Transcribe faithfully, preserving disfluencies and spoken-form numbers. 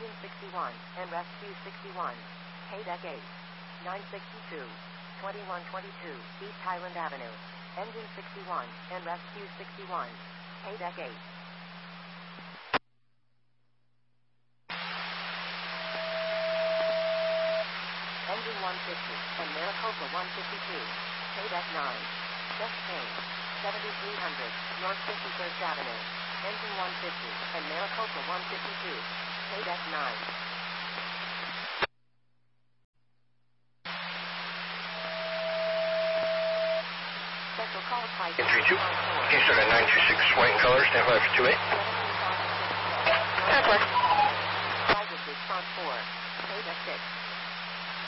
Engine sixty-one and Rescue sixty-one. K-Deck eight. nine sixty-two. twenty-one twenty-two East Highland Avenue. Engine sixty-one and Rescue sixty-one. K-Deck eight. Engine one fifty and Maricopa one fifty-two. K-Deck nine. Just change. seventy-three hundred North fifty-first Avenue. Engine one fifty and Maricopa one fifty-two. K-Deck nine. Special call price. three two. Eastern at nine two six, white in color, stand by for two eight. Airport.